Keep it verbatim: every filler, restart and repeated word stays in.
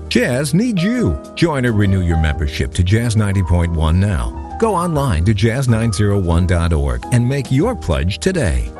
Jazz needs you. Join or renew your membership to Jazz ninety point one now. Go online to jazz nine oh one dot org and make your pledge today.